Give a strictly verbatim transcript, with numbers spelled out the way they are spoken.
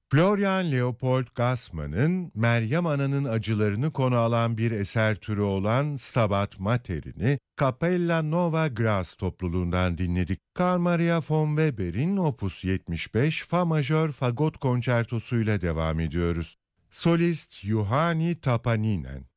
Florian Leopold Gassman'ın Meryem Ana'nın acılarını konu alan bir eser türü olan Stabat Mater'ini Cappella Nova Graz topluluğundan dinledik. Carl Maria von Weber'in Opus yetmiş beş Fa majör fagot konçertosuyla devam ediyoruz. Solist Juhani Tapaninen.